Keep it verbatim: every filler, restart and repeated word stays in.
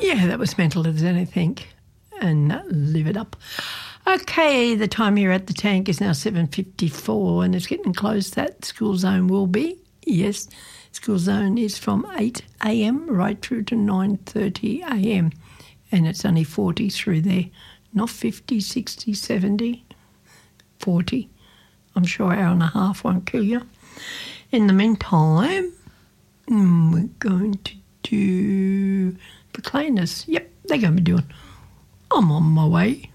Yeah, that was mental as anything. And uh, live it up. Okay, the time here at the tank is now seven fifty-four and it's getting close. That school zone will be, yes, school zone is from eight a.m. right through to nine thirty a.m. and it's only forty through there, not fifty, sixty, seventy, forty. I'm sure an hour and a half won't kill you. In the meantime, we're going to do the cleaners. Yep, they're going to be doing. I'm on my way.